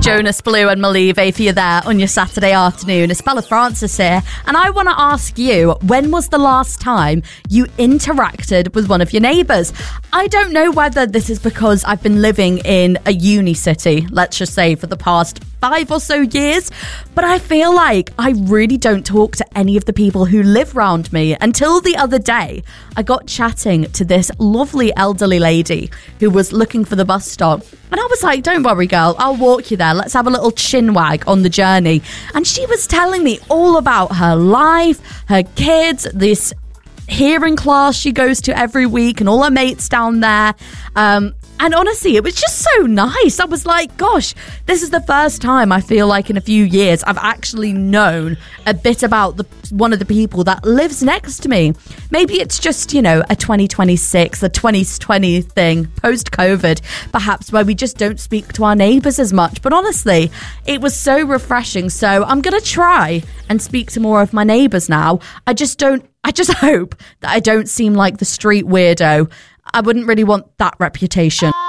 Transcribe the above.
Jonas Blue and Malive for you there on your Saturday afternoon. It's Bella Francis here, and I want to ask you, when was the last time you interacted with one of your neighbours? I don't know whether this is because I've been living in a uni city, let's just say, for the past 5 or so years, but I feel like I really don't talk to any of the people who live around me. Until the other day, I got chatting to this lovely elderly lady who was looking for the bus stop, and I was like, don't worry girl, I'll walk you there, let's have a little chin wag on the journey. And she was telling me all about her life, her kids, this hearing class she goes to every week and all her mates down there. And honestly, it was just so nice. I was like, gosh, this is the first time I feel like in a few years I've actually known a bit about one of the people that lives next to me. Maybe it's just, a 2026, a 2020 thing, post-COVID, perhaps, where we just don't speak to our neighbours as much. But honestly, it was so refreshing. So I'm going to try and speak to more of my neighbours now. I just hope that I don't seem like the street weirdo. I wouldn't really want that reputation.